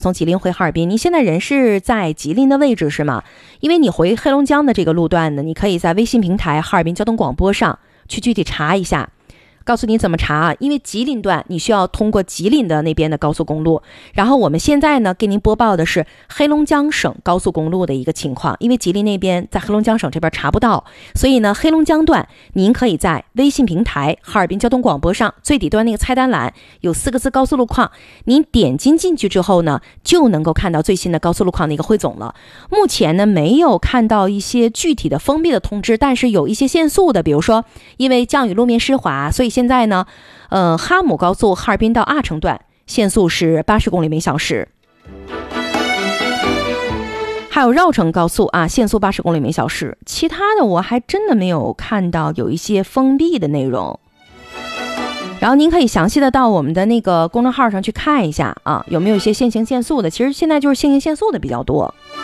从吉林回哈尔滨，您现在人是在吉林的位置是吗？因为你回黑龙江的这个路段呢，你可以在微信平台哈尔滨交通广播上去具体查一下，告诉你怎么查啊。因为吉林段你需要通过吉林的那边的高速公路，然后我们现在呢给您播报的是黑龙江省高速公路的一个情况，因为吉林那边在黑龙江省这边查不到，所以呢黑龙江段您可以在微信平台哈尔滨交通广播上最底端那个菜单栏有4个字高速路况，您点进去之后呢就能够看到最新的高速路况的一个汇总了。目前呢没有看到一些具体的封闭的通知，但是有一些限速的，比如说因为降雨路面湿滑，所以现在呢哈姆高速哈尔滨到阿城段限速是80公里每小时，还有绕城高速啊，限速80公里每小时。其他的我还真的没有看到有一些封闭的内容。然后您可以详细的到我们的那个公众号上去看一下啊，有没有一些限行限速的。其实现在就是限行限速的比较多。